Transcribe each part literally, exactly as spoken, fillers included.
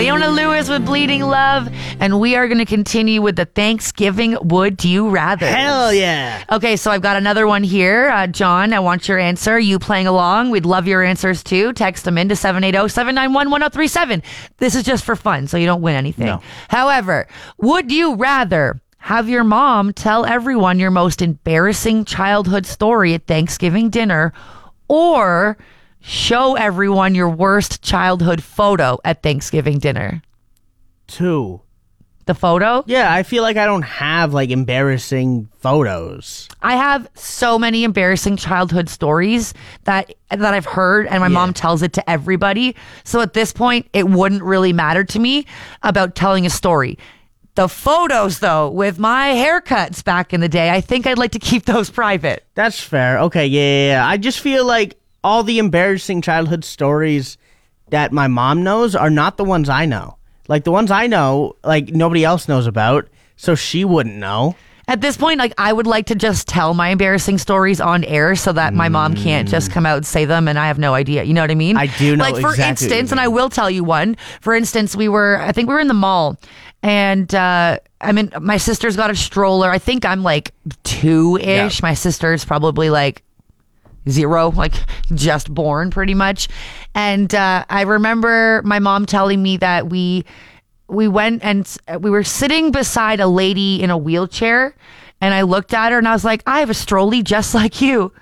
Leona Lewis with Bleeding Love. And we are going to continue with the Thanksgiving Would You Rather. Hell yeah. Okay, so I've got another one here. Uh, John, I want your answer. You playing along? We'd love your answers too. Text them in to seven eight zero, seven nine one, one zero three seven. This is just for fun, so you don't win anything. No. However, would you rather have your mom tell everyone your most embarrassing childhood story at Thanksgiving dinner, or show everyone your worst childhood photo at Thanksgiving dinner? Two. The photo? Yeah, I feel like I don't have like embarrassing photos. I have so many embarrassing childhood stories that that I've heard, and my Yeah. mom tells it to everybody. So at this point, it wouldn't really matter to me about telling a story. The photos, though, with my haircuts back in the day, I think I'd like to keep those private. That's fair. Okay, yeah, yeah, yeah. I just feel like all the embarrassing childhood stories that my mom knows are not the ones I know. Like the ones I know, like nobody else knows about, so she wouldn't know. At this point, like I would like to just tell my embarrassing stories on air so that my mom can't just come out and say them and I have no idea. You know what I mean? I do know Like for exactly what you instance, and mean. I will tell you one. For instance, we were, I think we were in the mall, and uh, I mean, my sister's got a stroller. I think I'm like two-ish. Yeah. My sister's probably like zero, like just born pretty much. And uh, I remember my mom telling me that we we went and s- we were sitting beside a lady in a wheelchair, and I looked at her and I was like, I have a strolley just like you.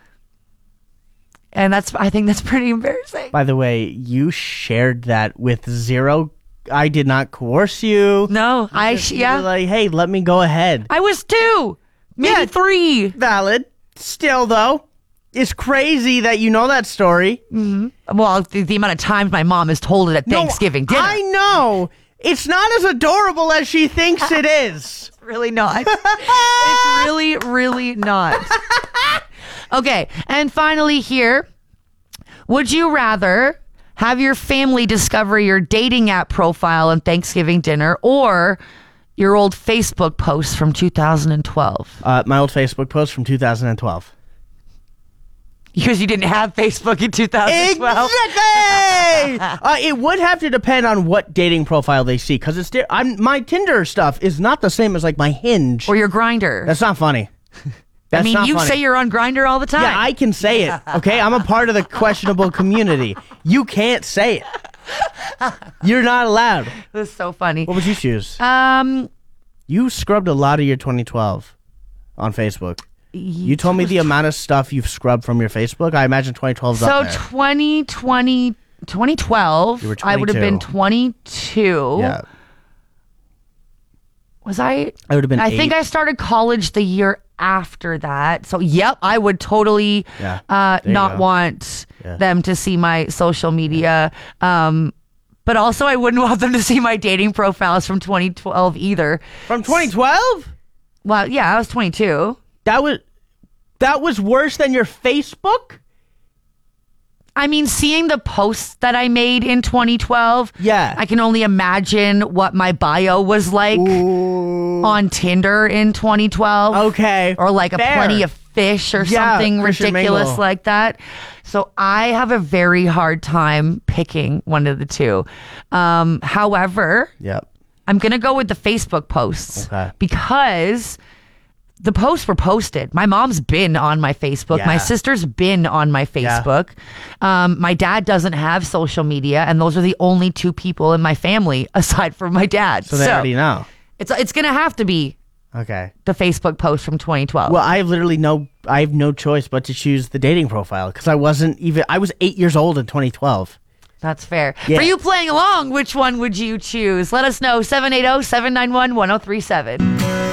And that's, I think that's pretty embarrassing. By the way, you shared that with zero. I did not coerce you. No, I, sh- You were yeah, like, hey, let me go ahead. I was two, maybe Yeah. three. Valid. Still, though, it's crazy that you know that story. Well, the, the amount of times my mom has told it at Thanksgiving no, dinner. I know. It's not as adorable as she thinks it is. Really not. It's really, really not. Okay, and finally here, would you rather have your family discover your dating app profile on Thanksgiving dinner, or your old Facebook post from two thousand twelve? Uh, my old Facebook post from two thousand twelve. Because you didn't have Facebook in two thousand twelve. Exactly. uh, it would have to depend on what dating profile they see, because it's di- I'm, my Tinder stuff is not the same as like my Hinge. Or your Grindr. That's not funny. That's I mean, not you funny. say you're on Grindr all the time. Yeah, I can say it. Okay, I'm a part of the questionable community. You can't say it. You're not allowed. That's so funny. What would you choose? Um, You scrubbed a lot of your twenty twelve on Facebook. You told me the amount of stuff you've scrubbed from your Facebook. I imagine twenty twelve is so up there. twenty twenty, twenty twelve, You were I would have been twenty-two. Yeah, Was I? I would have been I think eight. I started college the year after that. So, yep, I would totally Yeah, uh, there you not go. want Yeah. them to see my social media. Um, but also, I wouldn't want them to see my dating profiles from twenty twelve either. From twenty twelve. Well, yeah, I was twenty-two. That was that was worse than your Facebook. I mean, seeing the posts that I made in twenty twelve, Yeah. I can only imagine what my bio was like on Tinder in twenty twelve. Okay, Or like a fair. plenty of fish or Yeah, something Christian ridiculous Mingle. like that. So I have a very hard time picking one of the two. Um, however, Yep. I'm going to go with the Facebook posts Okay. because the posts were posted. My mom's been on my Facebook. My Yeah. sister's been on my Facebook. Um, my dad doesn't have social media, and those are the only two people in my family aside from my dad. So they already know. it's it's gonna have to be Okay. the Facebook post from twenty twelve. Well, I have literally no. I have no choice but to choose the dating profile because I wasn't even. I was eight years old in twenty twelve. That's fair. Yeah. For you playing along, which one would you choose? Let us know. seven eight zero, seven nine one, one zero three seven.